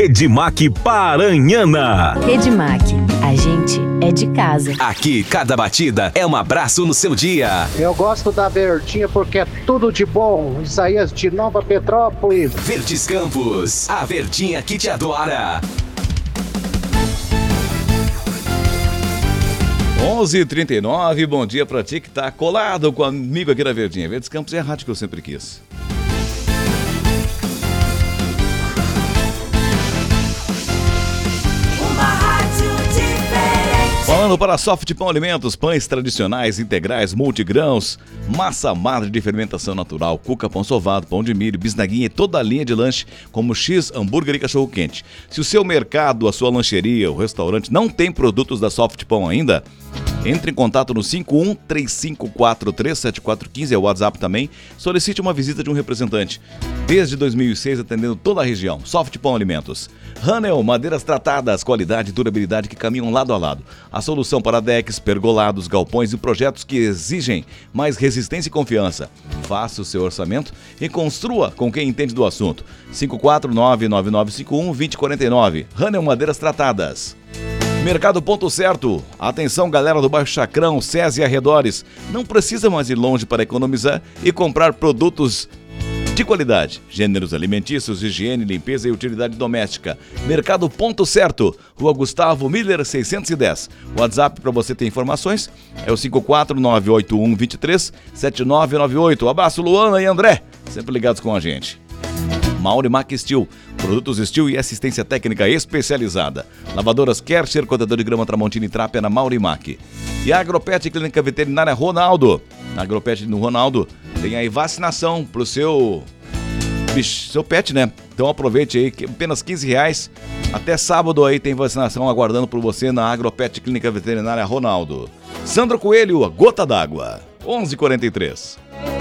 Redmac Paranhana. Redmac, a gente é de casa. Aqui, cada batida é um abraço no seu dia. Eu gosto da Verdinha porque é tudo de bom. Isaías de Nova Petrópolis. Verdes Campos, a Verdinha que te adora. 11h39, bom dia pra ti que tá colado comigo aqui na Verdinha. Verdes Campos é a rádio que eu sempre quis. Falando para Soft Pão Alimentos, pães tradicionais, integrais, multigrãos, massa madre de fermentação natural, cuca, pão sovado, pão de milho, bisnaguinha e toda a linha de lanche como X, hambúrguer e cachorro-quente. Se o seu mercado, a sua lancheria, o restaurante não tem produtos da Soft Pão ainda, entre em contato no 51-3543-7415, é o WhatsApp também. Solicite uma visita de um representante. Desde 2006, atendendo toda a região. Soft Pão Alimentos. Hanel, madeiras tratadas, qualidade e durabilidade que caminham lado a lado. A solução para decks, pergolados, galpões e projetos que exigem mais resistência e confiança. Faça o seu orçamento e construa com quem entende do assunto. 549-9951-2049. Hanel, madeiras tratadas. Mercado Ponto Certo. Atenção, galera do Baixo Chacrão, SESI e arredores. Não precisa mais ir longe para economizar e comprar produtos de qualidade. Gêneros alimentícios, higiene, limpeza e utilidade doméstica. Mercado Ponto Certo. Rua Gustavo Miller, 610. WhatsApp para você ter informações é o 54981237998. Abraço, Luana e André. Sempre ligados com a gente. Maurimac Steel, produtos Steel e assistência técnica especializada. Lavadoras Kercher, cortador de grama Tramontina e Trápia na Maurimac. E a Agropet Clínica Veterinária Ronaldo. Na Agropet no Ronaldo tem aí vacinação pro seu pet, né? Então aproveite aí, apenas R$15. Até sábado aí tem vacinação aguardando por você na Agropet Clínica Veterinária Ronaldo. Sandro Coelho, a gota d'água. 11h43.